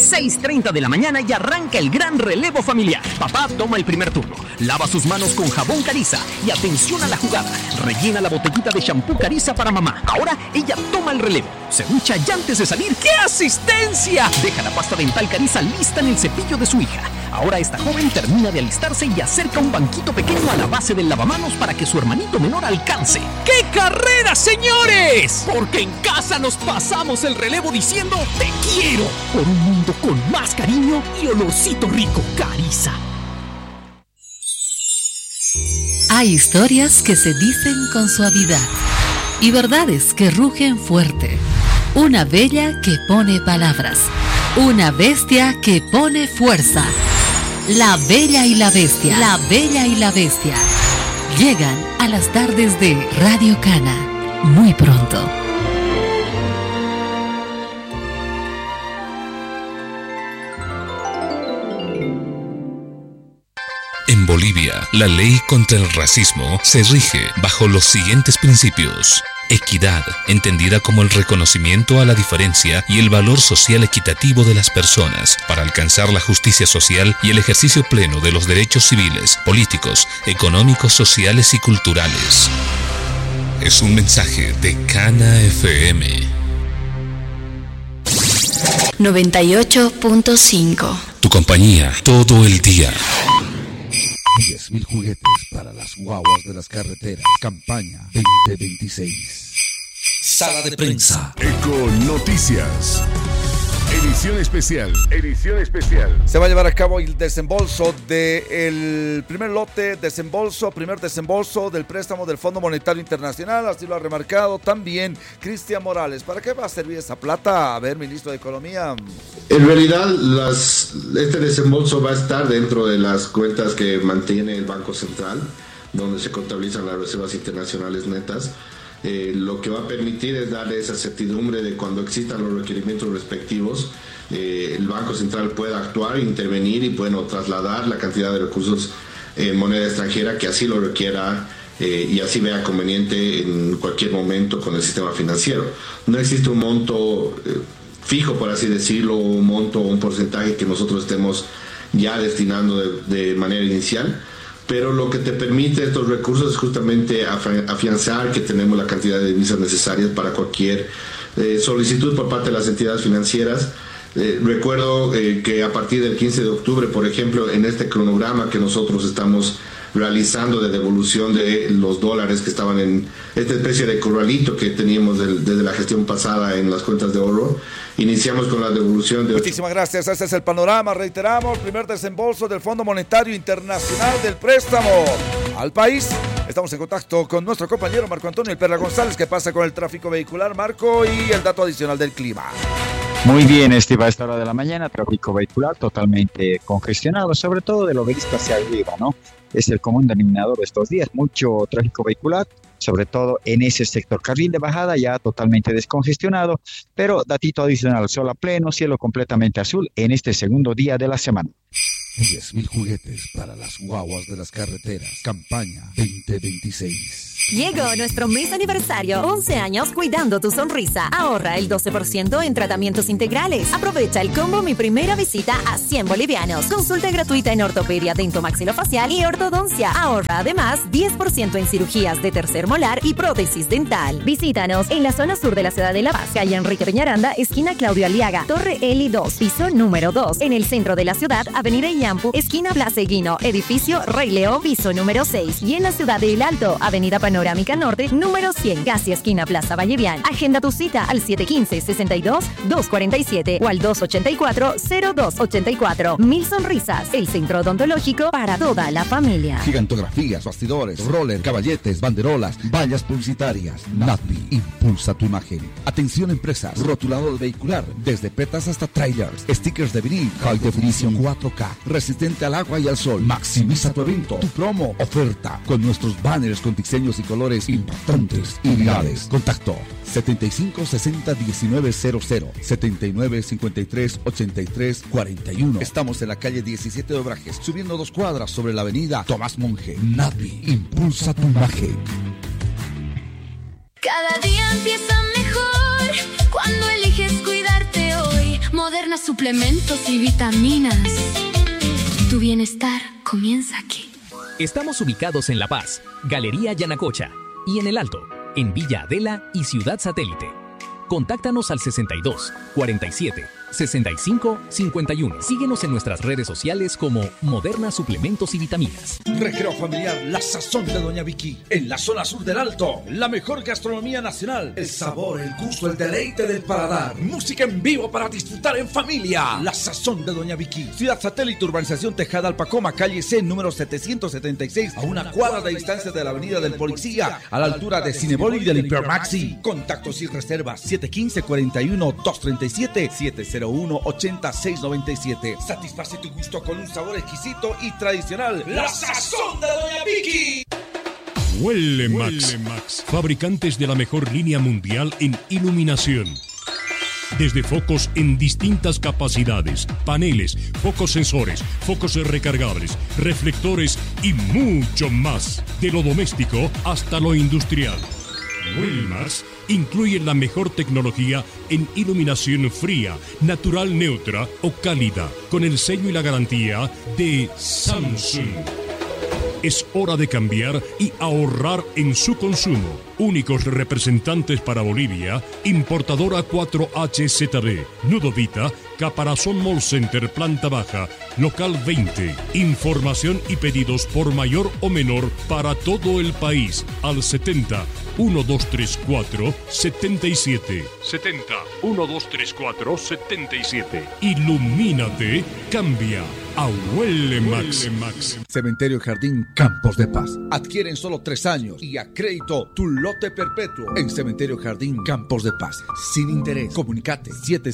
6:30 de la mañana y arranca el gran relevo familiar. Papá toma el primer turno, lava sus manos con jabón Cariza y atención a la jugada. Rellena la botellita de shampoo Cariza para mamá. Ahora ella toma el relevo, se ducha y antes de salir, ¡qué asistencia! Deja la pasta dental Cariza lista en el cepillo de su hija. Ahora esta joven termina de alistarse y acerca un banquito pequeño a la base del lavamanos para que su hermanito menor alcance. ¡Qué carrera, señores! Porque en casa nos pasamos el relevo diciendo te quiero por un mundo con más cariño y olorcito rico. Cariza. Hay historias que se dicen con suavidad y verdades que rugen fuerte. Una bella que pone palabras. Una bestia que pone fuerza. La Bella y la Bestia. La Bella y la Bestia. Llegan a las tardes de Radio Cana. Muy pronto. En Bolivia, la ley contra el racismo se rige bajo los siguientes principios. Equidad, entendida como el reconocimiento a la diferencia y el valor social equitativo de las personas para alcanzar la justicia social y el ejercicio pleno de los derechos civiles, políticos, económicos, sociales y culturales. Es un mensaje de Cana FM. 98.5. Tu compañía todo el día. 10.000 juguetes para las guaguas de las carreteras. Campaña 2026. Sala de prensa. Eco Noticias. Edición especial. Se va a llevar a cabo el desembolso del primer desembolso del préstamo del Fondo Monetario Internacional, así lo ha remarcado también Cristian Morales. ¿Para qué va a servir esa plata? A ver, ministro de Economía. En realidad, este desembolso va a estar dentro de las cuentas que mantiene el Banco Central, donde se contabilizan las reservas internacionales netas. Lo que va a permitir es darle esa certidumbre de cuando existan los requerimientos respectivos, el Banco Central pueda actuar, intervenir y trasladar la cantidad de recursos en moneda extranjera que así lo requiera y así vea conveniente en cualquier momento con el sistema financiero. No existe un monto fijo, por así decirlo, un monto o un porcentaje que nosotros estemos ya destinando de manera inicial. Pero lo que te permite estos recursos es justamente afianzar que tenemos la cantidad de divisas necesarias para cualquier solicitud por parte de las entidades financieras. Recuerdo que a partir del 15 de octubre, por ejemplo, en este cronograma que nosotros estamos realizando de devolución de los dólares que estaban en esta especie de corralito que teníamos desde la gestión pasada en las cuentas de ahorro, iniciamos con la devolución de... Muchísimas gracias, este es el panorama, reiteramos, primer desembolso del Fondo Monetario Internacional del préstamo al país. Estamos en contacto con nuestro compañero Marco Antonio El Perla González. ¿Qué pasa con el tráfico vehicular, Marco? Y el dato adicional del clima. Muy bien, a esta hora de la mañana, tráfico vehicular totalmente congestionado, sobre todo del Obelisco hacia arriba, ¿no? Es el común denominador de estos días, mucho tráfico vehicular, sobre todo en ese sector. Carril de bajada ya totalmente descongestionado, pero datito adicional, sol a pleno, cielo completamente azul en este segundo día de la semana. 10.000 juguetes para las guaguas de las carreteras. Campaña 2026. Llegó nuestro mes aniversario. 11 años cuidando tu sonrisa. Ahorra el 12% en tratamientos integrales. Aprovecha el combo Mi Primera Visita a 100 bolivianos. Consulta gratuita en ortopedia, dentomaxilofacial y ortodoncia. Ahorra además 10% en cirugías de tercer molar y prótesis dental. Visítanos en la zona sur de la ciudad de La Paz, calle Enrique Peñaranda, esquina Claudio Aliaga, Torre Eli 2, piso número 2. En el centro de la ciudad, avenida Iñampu, esquina Blas Eguino, edificio Rey León, piso número 6. Y en la ciudad de El Alto, avenida Panorámica Norte, número 100, casi esquina Plaza Vallevián. Agenda tu cita al 715-62-247 o al 284-0284. Mil Sonrisas, el centro odontológico para toda la familia. Gigantografías, bastidores, roller, caballetes, banderolas, vallas publicitarias. NATBI, impulsa tu imagen. Atención empresas, rotulado vehicular, desde petas hasta trailers, stickers de vinil, high definition 4K, resistente al agua y al sol. Maximiza tu evento, tu promo, oferta, con nuestros banners con diseños y colores impactantes y virales. Contacto 75 60 19 00 79 53 83 41. Estamos en la calle 17 de Obrajes, subiendo 2 cuadras sobre la avenida Tomás Monge. NATBI, impulsa tu imagen. Cada día empieza mejor cuando eliges cuidarte hoy. Moderna suplementos y vitaminas. Tu bienestar comienza aquí. Estamos ubicados en La Paz, Galería Yanacocha, y en El Alto, en Villa Adela y Ciudad Satélite. Contáctanos al 62 47 65 51. Síguenos en nuestras redes sociales como Moderna Suplementos y Vitaminas. Recreo familiar La Sazón de Doña Vicky. En la zona sur del Alto, la mejor gastronomía nacional. El sabor, el gusto, el deleite del paladar. Música en vivo para disfrutar en familia. La Sazón de Doña Vicky. Ciudad Satélite, urbanización Tejada Alpacoma, calle C, número 776, a una cuadra de distancia de la avenida del Policía, a la altura de Cinebol y del Hipermaxi. Contactos y reservas 715-41-237, 701-8697. Satisface tu gusto con un sabor exquisito y tradicional. La Sazón de Doña Vicky. Huele Max, fabricantes de la mejor línea mundial en iluminación. Desde focos en distintas capacidades, paneles, focos sensores, focos recargables, reflectores y mucho más. De lo doméstico hasta lo industrial. Wellmax incluye la mejor tecnología en iluminación fría, natural neutra o cálida, con el sello y la garantía de Samsung. Es hora de cambiar y ahorrar en su consumo. Únicos representantes para Bolivia, importadora 4HZB, Nudovita, Caparazón Mall Center, planta baja, local 20. Información y pedidos por mayor o menor para todo el país al 70 1234 77. 70 1234 77. Ilumínate, cambia a Huele Max. Cementerio Jardín Campos de Paz. Adquiere en solo 3 años y a crédito tu lote perpetuo en Cementerio Jardín Campos de Paz. Sin interés. Comunicate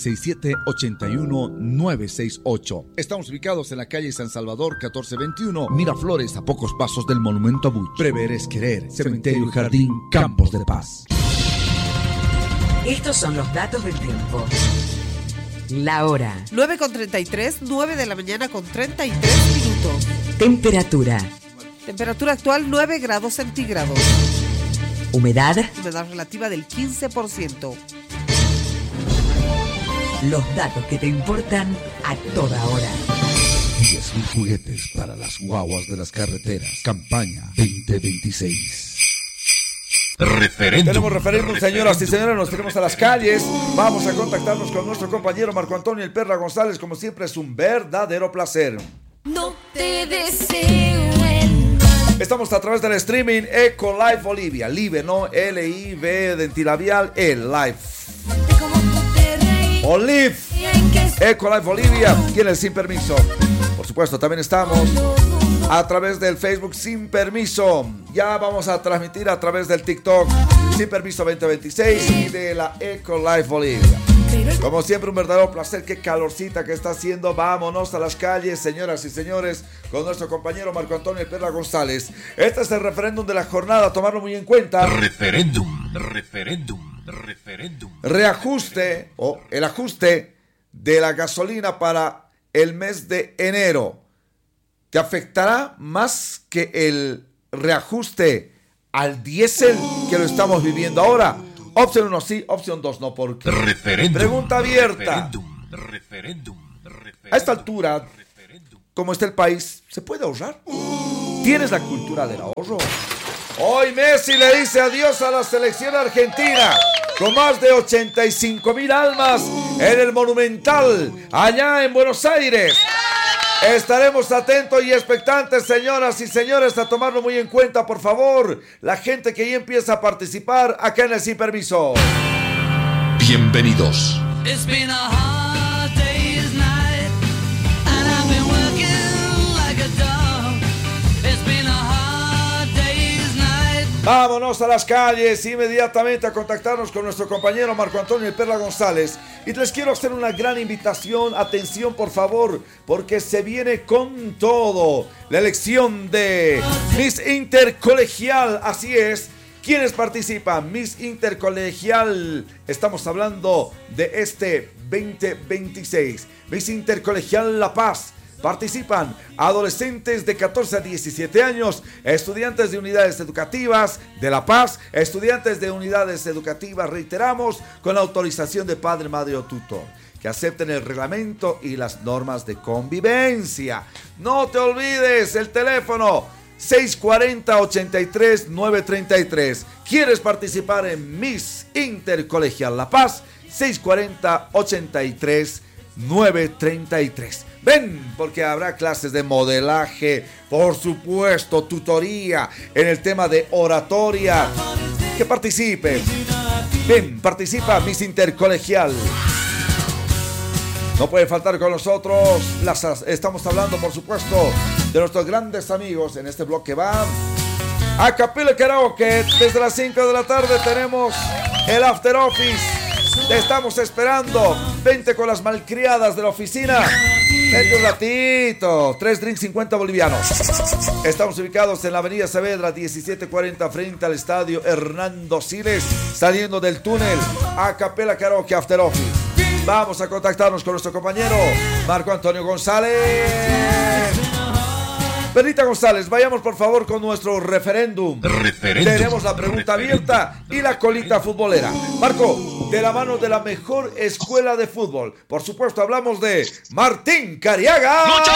767-81968. Estamos ubicados en la calle San Salvador 1421, Miraflores, a pocos pasos del Monumento a Buch. Prever es querer. Cementerio Jardín Campos de Paz. Estos son los datos del tiempo. La hora. 9:33, 9 de la mañana con 33 minutos. Temperatura. Temperatura actual 9 grados centígrados. Humedad. Humedad relativa del 15%. Los datos que te importan a toda hora. 10.000 juguetes para las guaguas de las carreteras. Campaña 2026. Referéndum. Tenemos referéndum, señoras y señores, nos tenemos a las calles. Vamos a contactarnos con nuestro compañero Marco Antonio El Perra González. Como siempre, es un verdadero placer. No te deseo el... Estamos a través del streaming Eco Live Bolivia. Live, ¿no? L-I-V de antilabial, Live. Olive. Eco Live Bolivia. ¿Quién es Sin Permiso? Por supuesto, también estamos a través del Facebook Sin Permiso. Ya vamos a transmitir a través del TikTok Sin Permiso 2026 y de la Eco Live Bolivia. Como siempre, un verdadero placer. Qué calorcita que está haciendo. Vámonos a las calles, señoras y señores, con nuestro compañero Marco Antonio El Perra González. Este es el referéndum de la jornada, tomarlo muy en cuenta. Referéndum. Reajuste o el ajuste de la gasolina para el mes de enero. ¿Te afectará más que el reajuste al diésel que lo estamos viviendo ahora? Opción 1 sí, opción 2 no, porque pregunta abierta. A esta altura, como está el país, ¿se puede ahorrar? ¿Tienes la cultura del ahorro? Hoy Messi le dice adiós a la selección argentina, con más de 85,000 almas en el Monumental, allá en Buenos Aires. Estaremos atentos y expectantes, señoras y señores, a tomarlo muy en cuenta, por favor. La gente que ya empieza a participar acá en el Sin Permiso. Bienvenidos. Vámonos a las calles inmediatamente a contactarnos con nuestro compañero Marco Antonio El Perla González. Y les quiero hacer una gran invitación. Atención, por favor, porque se viene con todo. La elección de Miss Intercolegial, así es. ¿Quiénes participan? Miss Intercolegial, estamos hablando de este 2026. Miss Intercolegial La Paz. Participan adolescentes de 14 a 17 años, estudiantes de unidades educativas de La Paz, estudiantes de unidades educativas, reiteramos, con la autorización de padre, madre o tutor. que acepten el reglamento y las normas de convivencia. No te olvides el teléfono 640-83-933. ¿Quieres participar en Miss Intercolegial La Paz? 640-83-933. Ven, porque habrá clases de modelaje, por supuesto, tutoría en el tema de oratoria. Que participes. Ven, participa Miss Intercolegial. No puede faltar con nosotros. Estamos hablando, por supuesto, de nuestros grandes amigos en este bloque. Va a Capilla Karaoke. Desde las 5 de la tarde tenemos el After Office. Te estamos esperando. Vente con las malcriadas de la oficina. Vente un ratito. 3 drinks 50 bolivianos. Estamos ubicados en la avenida Saavedra 1740 frente al estadio Hernando Siles, saliendo del túnel. A Capilla Karaoke After Office. Vamos a contactarnos con nuestro compañero Marco Antonio González. Benita González, vayamos por favor con nuestro referéndum. Tenemos la pregunta abierta y la colita futbolera. Marco, de la mano de la mejor escuela de fútbol, por supuesto hablamos de Martín Cariaga. ¡Lucha!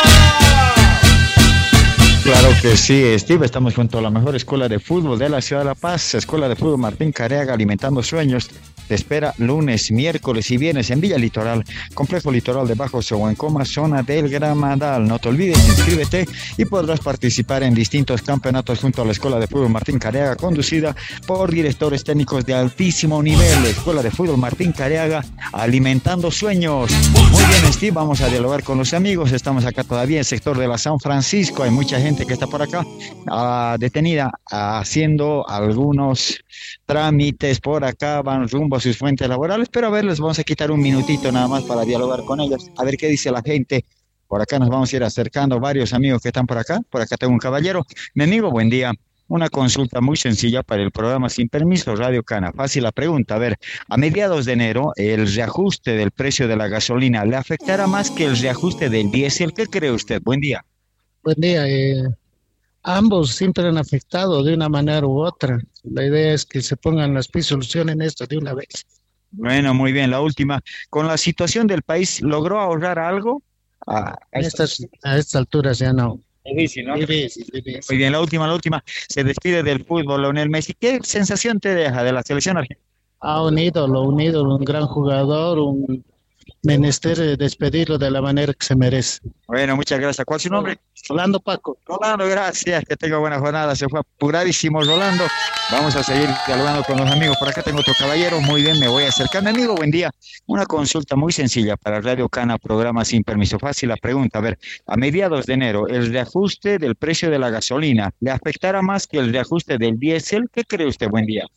Claro que sí, Steve, estamos junto a la mejor escuela de fútbol de la ciudad de La Paz, Escuela de Fútbol Martín Cariaga, alimentando sueños. Te espera lunes, miércoles y viernes en Villa Litoral, Complejo Litoral de Bajo Sohuencoma, zona del Gramadal. No te olvides, inscríbete y podrás participar en distintos campeonatos junto a la Escuela de Fútbol Martín Cariaga, conducida por directores técnicos de altísimo nivel. Escuela de Fútbol Martín Cariaga, alimentando sueños. Muy bien, Steve, vamos a dialogar con los amigos. Estamos acá todavía en el sector de la San Francisco. Hay mucha gente que está por acá detenida, haciendo algunos trámites por acá, van rumbo a sus fuentes laborales, pero a ver, les vamos a quitar un minutito nada más para dialogar con ellos, a ver qué dice la gente. Por acá nos vamos a ir acercando varios amigos que están por acá tengo un caballero. Mi amigo, buen día. Una consulta muy sencilla para el programa Sin Permiso Radio Cana. Fácil la pregunta. A ver, a mediados de enero, el reajuste del precio de la gasolina ¿le afectará más que el reajuste del diésel? ¿Qué cree usted? Buen día. Buen día. Ambos siempre han afectado de una manera u otra. La idea es que se pongan las pies, solucionen esto de una vez. Bueno, muy bien. La última. ¿Con la situación del país logró ahorrar algo? A estas alturas ya no. Difícil, ¿no? Difícil. Muy bien, la última. Se despide del fútbol, Lionel Messi. ¿Qué sensación te deja de la selección argentina? Un ídolo, un gran jugador, un menester despedirlo de la manera que se merece. Bueno, muchas gracias. ¿Cuál es su nombre? Rolando Paco. Rolando, gracias. Que tenga buena jornada. Se fue apuradísimo Rolando. Vamos a seguir dialogando con los amigos. Por acá tengo otro caballero. Muy bien, me voy a acercar. Mi amigo, buen día. Una consulta muy sencilla para Radio Cana, programa Sin Permiso. Fácil la pregunta. A ver, a mediados de enero, ¿el reajuste del precio de la gasolina le afectará más que el reajuste del diésel? ¿Qué cree usted? Buen día.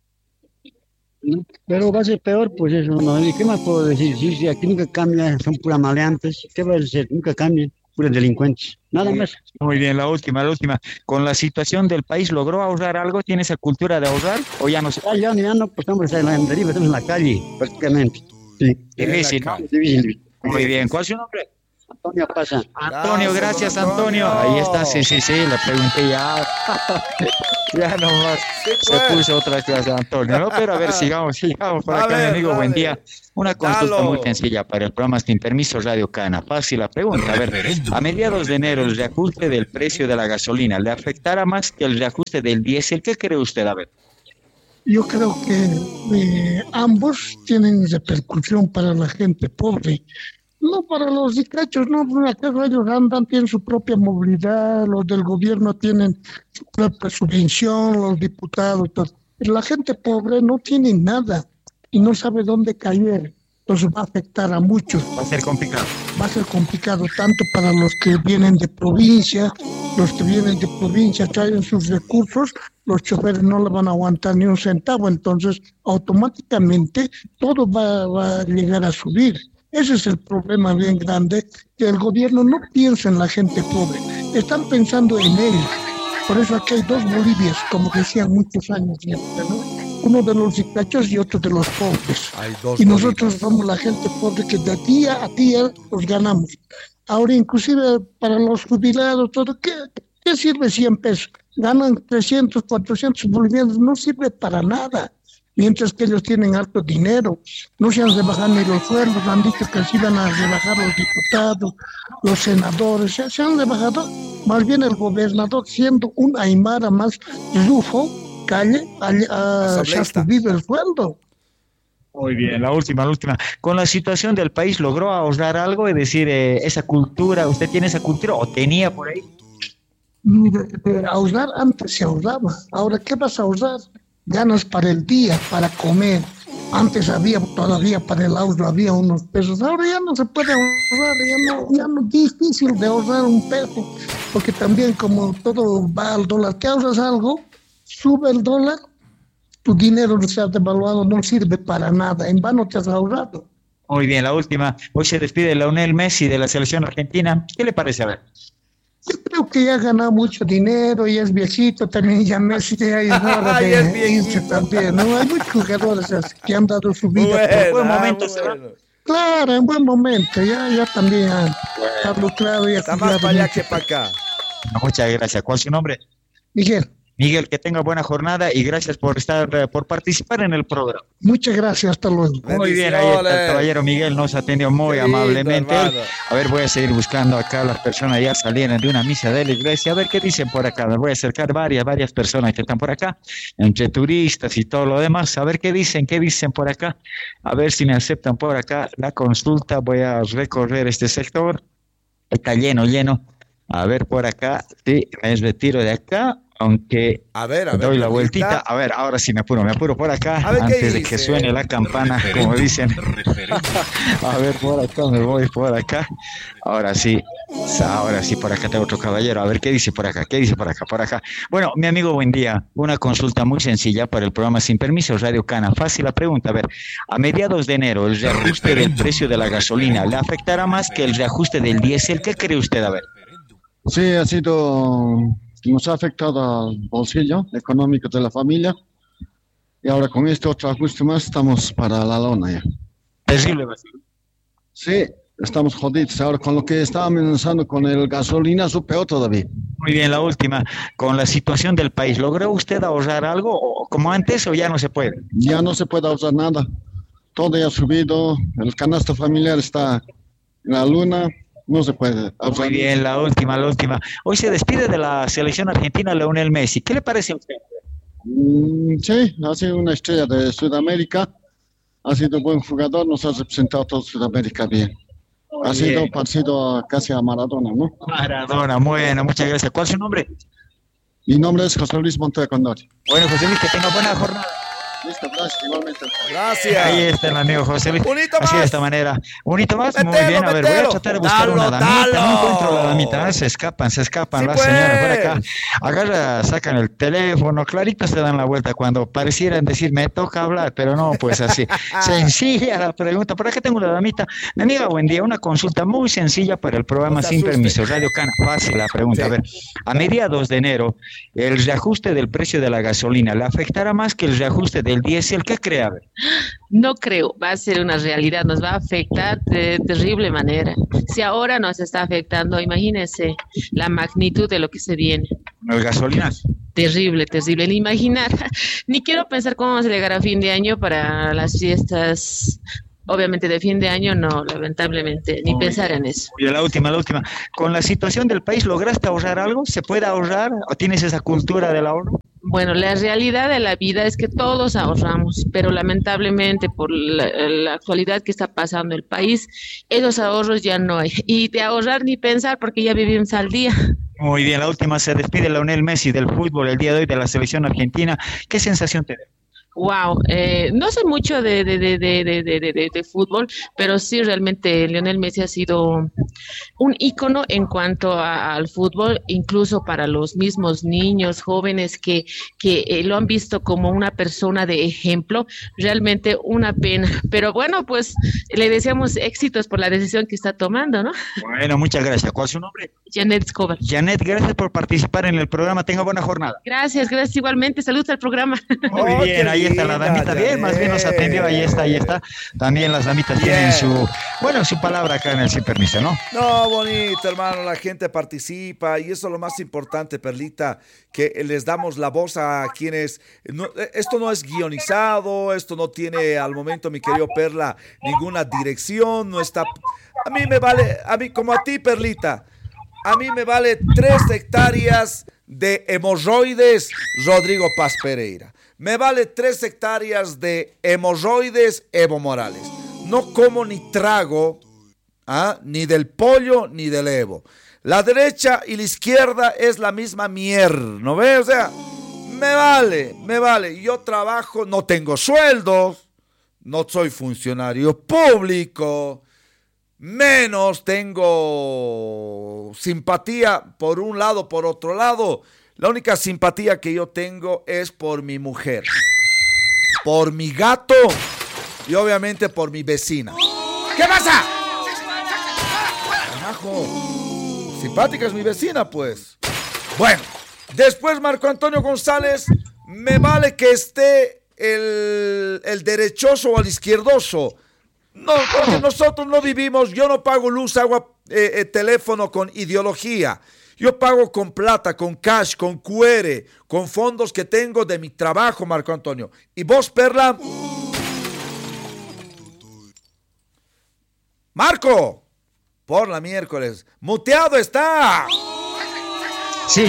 Pero va a ser peor, pues eso, ¿no? ¿Y qué más puedo decir? Si aquí nunca cambia, son puras maleantes. ¿Qué va a ser? Nunca cambian, puras delincuentes. Nada más. Muy bien, la última. ¿Con la situación del país logró ahorrar algo? ¿Tiene esa cultura de ahorrar o ya no se...? Ya no, pues estamos en la deriva, estamos en la calle, prácticamente. Sí. Difícil, ¿no? Difícil. Muy bien, ¿cuál es su nombre? Antonio Pasa. Antonio, gracias Antonio. Ahí está, sí, le pregunté ya. Ya nomás se puso otra clase Antonio, ¿no? Pero a ver, sigamos por acá, mi amigo, buen día. Una consulta muy sencilla para el programa Sin Permiso Radio Cana. Fácil la pregunta. A ver, a mediados de enero, el reajuste del precio de la gasolina ¿le afectará más que el reajuste del diésel? ¿Qué cree usted? A ver. Yo creo que ambos tienen repercusión para la gente pobre. No para los ricachos, no, acaso ellos andan, tienen su propia movilidad, los del gobierno tienen su propia subvención, los diputados, todo. Pero la gente pobre no tiene nada y no sabe dónde caer, entonces va a afectar a muchos. Va a ser complicado. Va a ser complicado tanto para los que vienen de provincia, traen sus recursos, los choferes no le van a aguantar ni un centavo, entonces automáticamente todo va a llegar a subir. Ese es el problema bien grande, que el gobierno no piensa en la gente pobre, están pensando en ellos. Por eso aquí hay dos Bolivias, como decían muchos años, ¿no? Uno de los ricachos y otro de los pobres. Y nosotros somos la gente pobre que de día a día los ganamos. Ahora inclusive para los jubilados, todo, ¿qué sirve 100 pesos? Ganan 300, 400 bolivianos, no sirve para nada. mientras que ellos tienen alto dinero. No se han rebajado ni los sueldos, han dicho que se iban a rebajar los diputados, los senadores, se han rebajado. Más bien el gobernador, siendo un aymara más rufo, calle, se ha subido el sueldo. Muy bien, la última. Con la situación del país, ¿logró ahorrar algo? Es decir, esa cultura, ¿usted tiene esa cultura o tenía por ahí? De ahorrar, antes se ahorraba. Ahora, ¿qué vas a ahorrar? Ganas para el día, para comer. Antes había todavía para el ahorro, había unos pesos. Ahora ya no se puede ahorrar, ya no es difícil de ahorrar un peso. Porque también como todo va al dólar, ¿te ahorras algo? Sube el dólar, tu dinero se ha devaluado, no sirve para nada, en vano te has ahorrado. Muy bien, la última. Hoy se despide Lionel Messi de la selección argentina. ¿Qué le parece? A ver. Yo creo que ya ha ganado mucho dinero, ya es viejito también, ya Messi ya es hora de irse también, ¿no? Hay muchos jugadores que han dado su vida por buen momento. Claro, en buen momento, ya también ha lucrado y ha está más para allá que para acá. Muchas gracias. ¿Cuál es su nombre? Miguel, que tenga buena jornada y gracias por participar en el programa. Muchas gracias, hasta luego. Muy bien, ahí está el caballero Miguel, nos atendió muy amablemente. A ver, voy a seguir buscando acá, las personas ya salieron de una misa de la iglesia, a ver qué dicen por acá. Me voy a acercar varias personas que están por acá, entre turistas y todo lo demás, a ver qué dicen por acá, a ver si me aceptan por acá la consulta. Voy a recorrer este sector, está lleno. A ver por acá, sí, me retiro de acá. Aunque doy la vueltita, a ver, ahora sí me apuro por acá, antes de que suene la campana, como dicen. A ver, por acá, me voy por acá. Ahora sí, por acá tengo otro caballero. A ver, ¿qué dice por acá? Por acá. Bueno, mi amigo, buen día. Una consulta muy sencilla para el programa Sin Permiso, Radio Cana. Fácil la pregunta. A ver, a mediados de enero, ¿el reajuste del precio de la gasolina le afectará más que el reajuste del diésel? ¿Qué cree usted? A ver. Sí, nos ha afectado al bolsillo económico de la familia y ahora con este otro ajuste más estamos para la lona ya. Terrible. Sí, estamos jodidos. Ahora con lo que está amenazando con el gasolinazo, peor todavía. Muy bien, la última. Con la situación del país, ¿logró usted ahorrar algo como antes o ya no se puede? Ya no se puede ahorrar nada. Todo ya ha subido, el canasto familiar está en la luna. No se puede. Muy bien, la última. Hoy se despide de la selección argentina Lionel Messi. ¿Qué le parece a usted? Sí, ha sido una estrella de Sudamérica. Ha sido buen jugador, nos ha representado todo Sudamérica bien. Ha sido parecido casi a Maradona, ¿no? Maradona, bueno, muchas gracias. ¿Cuál es su nombre? Mi nombre es José Luis Montoya Condori. Bueno, José Luis, que tenga buena jornada. Listo, gracias, igualmente. Gracias. Ahí está el amigo José Luis. Así de esta manera. Unito más, muy bien. A ver, voy a tratar de buscar una damita. No encuentro la damita. Se escapan las señoras por acá. Sacan el teléfono, clarito se dan la vuelta cuando parecieran decir, me toca hablar, pero no, pues así. Sencilla la pregunta. Por acá tengo una damita. Mi amiga, buen día. Una consulta muy sencilla para el programa Sin Permiso. Radio Cana. Fácil la pregunta. A ver, a mediados de enero, ¿el reajuste del precio de la gasolina le afectará más que el reajuste del diésel? ¿Qué cree? No creo, va a ser una realidad, nos va a afectar de terrible manera. Si ahora nos está afectando, imagínense la magnitud de lo que se viene. ¿El gasolinazo? Terrible, ni imaginar, ni quiero pensar cómo vamos a llegar a fin de año para las fiestas. Obviamente de fin de año no, lamentablemente, ni pensar en eso. Y la última. Con la situación del país, ¿lograste ahorrar algo? ¿Se puede ahorrar o tienes esa cultura del ahorro? Bueno, la realidad de la vida es que todos ahorramos, pero lamentablemente por la actualidad que está pasando el país, esos ahorros ya no hay. Y de ahorrar ni pensar porque ya vivimos al día. Muy bien, la última, se despide Lionel Messi del fútbol el día de hoy de la selección argentina. ¿Qué sensación te da? Wow, no sé mucho de fútbol, pero sí realmente Lionel Messi ha sido un ícono en cuanto al fútbol, incluso para los mismos niños, jóvenes que lo han visto como una persona de ejemplo. Realmente una pena, pero bueno, pues le deseamos éxitos por la decisión que está tomando, ¿no? Bueno, muchas gracias. ¿Cuál es su nombre? Janet Escobar. Janet, gracias por participar en el programa. Tenga buena jornada. Gracias igualmente. Saludos al programa. Muy bien, ahí ahí está la damita. Bien, más bien nos atendió, ahí está. También las damitas tienen su palabra acá en el Sin Permiso, ¿no? No, bonito, hermano, la gente participa y eso es lo más importante, Perlita, que les damos la voz a quienes... esto no es guionizado, esto no tiene al momento, mi querido Perla, ninguna dirección, no está... A mí me vale, como a ti, Perlita, a mí me vale 3 hectáreas de hemorroides Rodrigo Paz Pereira. Me vale 3 hectáreas de hemorroides Evo Morales. No como ni trago, ni del pollo ni del Evo. La derecha y la izquierda es la misma mierda, ¿no ves? O sea, me vale. Yo trabajo, no tengo sueldo, no soy funcionario público, menos tengo simpatía por un lado, por otro lado. La única simpatía que yo tengo es por mi mujer, por mi gato y obviamente por mi vecina. ¿Qué pasa? Carajo, simpática es mi vecina, pues. Bueno, después Marco Antonio González, me vale que esté el derechoso o el izquierdoso. No, porque nosotros no vivimos, yo no pago luz, agua, teléfono con ideología. Yo pago con plata, con cash, con QR, con fondos que tengo de mi trabajo, Marco Antonio. ¿Y vos, Perla? Marco, por la miércoles, muteado está. Sí.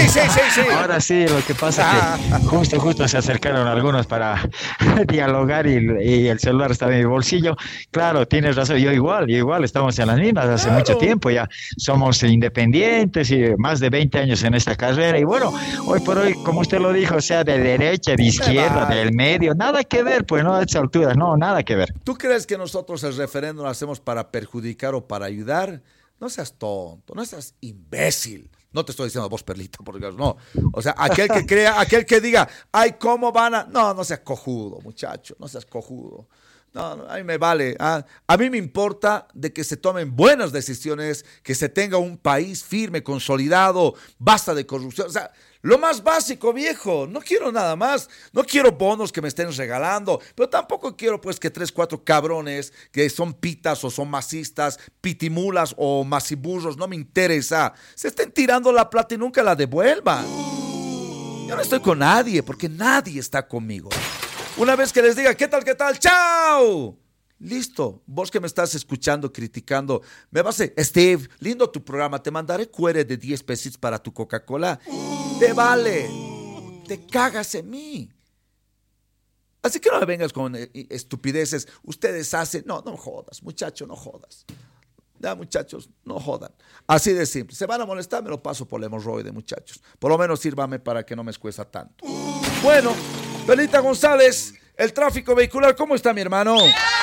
Ahora sí, lo que pasa es que justo se acercaron algunos para dialogar y el celular estaba en mi bolsillo. Claro, tienes razón, yo igual estamos en las mismas hace mucho tiempo, ya somos independientes y más de 20 años en esta carrera y bueno, hoy por hoy, como usted lo dijo, o sea, de derecha, de izquierda, del medio, nada que ver, pues no, a esta altura, no, nada que ver. ¿Tú crees que nosotros el referéndum lo hacemos para perjudicar o para ayudar? No seas tonto, no seas imbécil. No te estoy diciendo vos, Perlita, porque no. O sea, aquel que crea, aquel que diga, ay, ¿cómo van a...? No seas cojudo, muchacho, no seas cojudo. No, a mí me vale. A mí me importa de que se tomen buenas decisiones, que se tenga un país firme, consolidado, basta de corrupción. O sea, lo más básico, viejo. No quiero nada más. No quiero bonos que me estén regalando, pero tampoco quiero pues que 3, 4 cabrones que son pitas o son masistas, pitimulas o masiburros, no me interesa. Se estén tirando la plata y nunca la devuelvan. Yo no estoy con nadie porque nadie está conmigo. Una vez que les diga, ¿qué tal? ¡Chao! Listo. Vos que me estás escuchando, criticando, me vas a decir, Steve, lindo tu programa, te mandaré QR de 10 pesitos para tu Coca-Cola. Te vale. Te cagas en mí. Así que no me vengas con estupideces. Ustedes hacen... No jodas, muchacho, no jodas. Ya, muchachos, no jodan. Así de simple. Se van a molestar, me lo paso por el hemorroide, muchachos. Por lo menos sírvame para que no me escueza tanto. Bueno, Perlita González, el tráfico vehicular, ¿cómo está, mi hermano?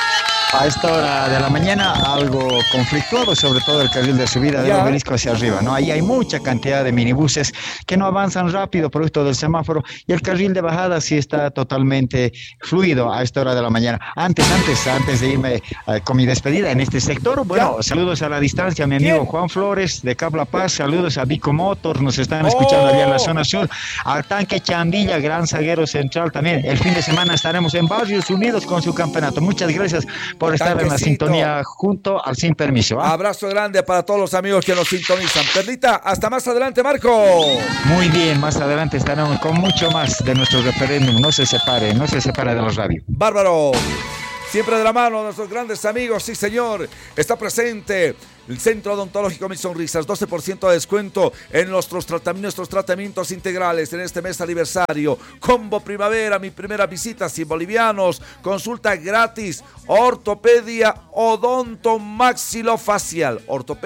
A esta hora de la mañana algo conflictuado, sobre todo el carril de subida del Obelisco hacia arriba, ¿no? Ahí hay mucha cantidad de minibuses que no avanzan rápido producto del semáforo y el carril de bajada sí está totalmente fluido a esta hora de la mañana. Antes de irme con mi despedida en este sector, bueno, saludos a la distancia a mi amigo Juan Flores de Cabla Paz, saludos a Vico Motor, nos están escuchando allá en la zona sur, al Tanque Chandilla, gran zaguero central también. El fin de semana estaremos en Barrios Unidos con su campeonato. Muchas gracias por estar en la sintonía junto al Sin Permiso. Abrazo grande para todos los amigos que nos sintonizan. Perlita, hasta más adelante, Marco. Muy bien, más adelante estaremos con mucho más de nuestro referéndum. No se separe de la radio. Bárbaro. Siempre de la mano de nuestros grandes amigos, sí señor, está presente el Centro Odontológico Mis Sonrisas, 12% de descuento en nuestros tratamientos integrales en este mes aniversario. Combo Primavera, mi primera visita, 100 bolivianos, consulta gratis, ortopedia odontomaxilofacial.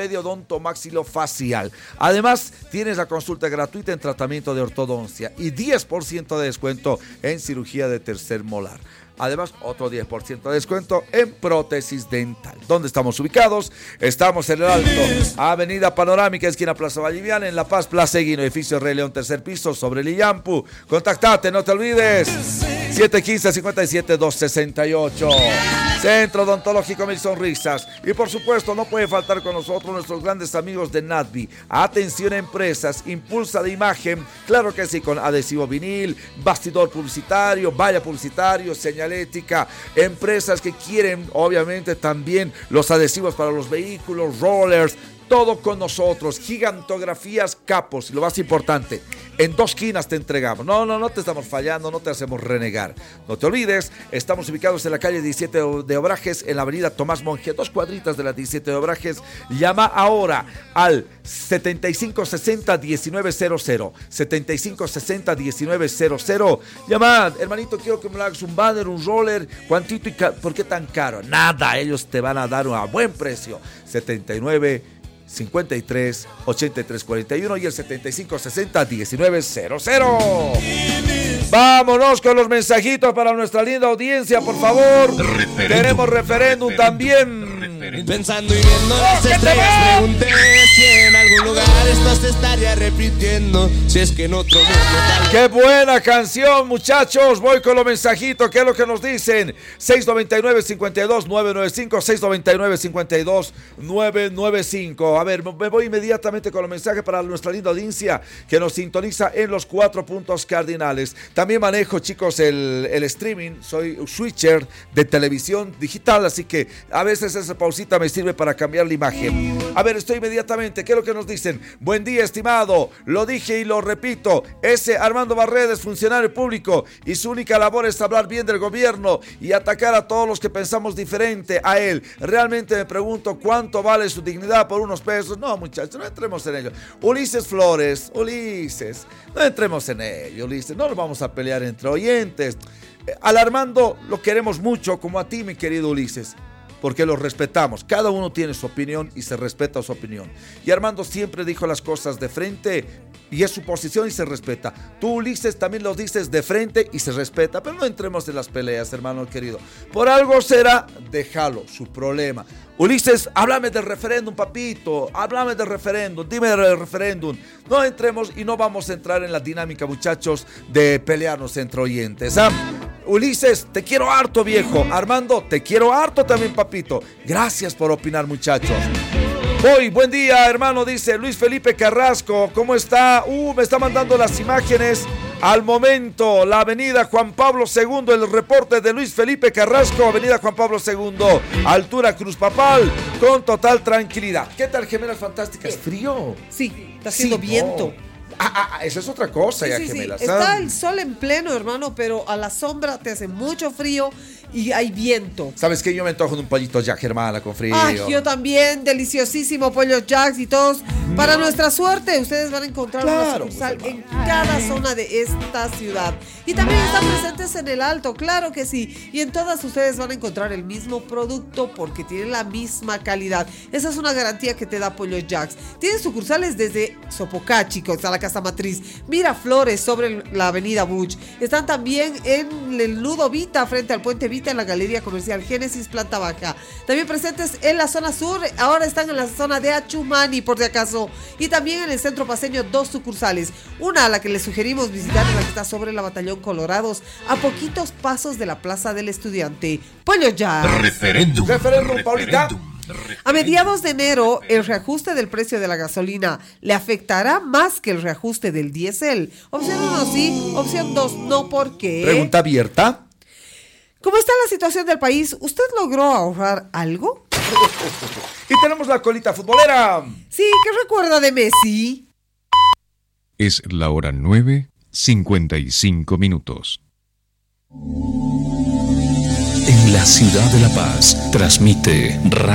Además, tienes la consulta gratuita en tratamiento de ortodoncia y 10% de descuento en cirugía de tercer molar. Además, otro 10% de descuento en prótesis dental. ¿Dónde estamos ubicados? Estamos en el Alto, Avenida Panorámica, esquina Plaza Valliviana, en La Paz, Plaza Eguino, edificio Rey León, tercer piso, sobre Lillampu. Contactate, no te olvides. 715-57-268. Centro Odontológico Mil Sonrisas. Y por supuesto, no puede faltar con nosotros nuestros grandes amigos de Natvi. Atención empresas, impulsa de imagen, claro que sí, con adhesivo vinil, bastidor publicitario, valla publicitario, señalética. Empresas que quieren, obviamente, también los adhesivos para los vehículos, rollers. Todo con nosotros, gigantografías Capos, y lo más importante, en 2 esquinas te entregamos. No te estamos fallando, no te hacemos renegar. No te olvides, estamos ubicados en la calle 17 de Obrajes, en la avenida Tomás Monge, 2 cuadritas de la 17 de Obrajes. Llama ahora al 7560-1900, 7560-1900. Llama, hermanito, quiero que me hagas un banner, un roller, ¿cuántito y por qué tan caro? Nada, ellos te van a dar a buen precio. 7953 8341 y el 7560-1900. Vámonos con los mensajitos para nuestra linda audiencia, por favor. Tenemos referéndum también. Pensando y viendo las estrellas, pregunté si en algún lugar esto se estaría repitiendo, si es que en otro mundo tal. ¡Qué buena canción, muchachos! Voy con los mensajitos, ¿qué es lo que nos dicen? 699-52-995, 699-52-995. A ver, me voy inmediatamente con los mensajes para nuestra linda audiencia que nos sintoniza en los 4 puntos cardinales. También manejo, chicos, el streaming, soy switcher de televisión digital, así que a veces esa pausita me sirve para cambiar la imagen. A ver, estoy inmediatamente, ¿qué es lo que nos dicen? Buen día, estimado, lo dije y lo repito, ese Armando Barreda es funcionario público y su única labor es hablar bien del gobierno y atacar a todos los que pensamos diferente a él. Realmente me pregunto cuánto vale su dignidad por unos pesos. No, muchachos, no entremos en ello. Ulises Flores, Ulises, no entremos en ello, Ulises, no nos vamos a pelear entre oyentes. Al Armando lo queremos mucho, como a ti, mi querido Ulises, porque los respetamos. Cada uno tiene su opinión y se respeta su opinión. Y Armando siempre dijo las cosas de frente y es su posición y se respeta. Tú, Ulises, también lo dices de frente y se respeta, pero no entremos en las peleas, hermano querido. Por algo será, déjalo, su problema. Ulises, háblame del referéndum, papito, háblame del referéndum, dime del referéndum. No entremos y no vamos a entrar en la dinámica, muchachos, de pelearnos entre oyentes, ¿ah? Ulises, te quiero harto, viejo. Armando, te quiero harto también, papito. Gracias por opinar, muchachos. Buen día, hermano, dice Luis Felipe Carrasco. ¿Cómo está? Me está mandando las imágenes. Al momento, la avenida Juan Pablo II, el reporte de Luis Felipe Carrasco, avenida Juan Pablo II, altura Cruz Papal, con total tranquilidad. ¿Qué tal, Gemelas Fantásticas? ¿Frío? Sí, está haciendo viento. Esa es otra cosa, sí, ya, sí, Gemelas. Sí. Está el sol en pleno, hermano, pero a la sombra te hace mucho frío y hay viento. ¿Sabes qué? Yo me antojo de un pollito Jack, hermana, con frío. Ay, yo también, deliciosísimo pollo Jacks y todos. Para nuestra suerte, ustedes van a encontrar una sucursal en cada zona de esta ciudad. Y también están presentes en el Alto, claro que sí. Y en todas ustedes van a encontrar el mismo producto porque tienen la misma calidad. Esa es una garantía que te da Pollo Jacks. Tienen sucursales desde Sopocá, chicos, a la Casa Matriz, Miraflores, sobre la avenida Buch. Están también en el Nudo Vita, frente al Puente Vita, en la Galería Comercial Génesis, planta baja. También presentes en la zona sur, ahora están en la zona de Achumani, por si acaso. Y también en el centro paseño 2 sucursales. Una a la que les sugerimos visitar, la que está sobre la Batallón Colorados, a poquitos pasos de la Plaza del Estudiante. Pollo Jacks. Referéndum, Paulita. A mediados de enero, el reajuste del precio de la gasolina le afectará más que el reajuste del diésel. Opción 1 sí, opción 2 no. ¿Por qué? Pregunta abierta. ¿Cómo está la situación del país? ¿Usted logró ahorrar algo? Y tenemos la colita futbolera. Sí, ¿qué recuerda de Messi? Es la hora 9:55. En la ciudad de La Paz, transmite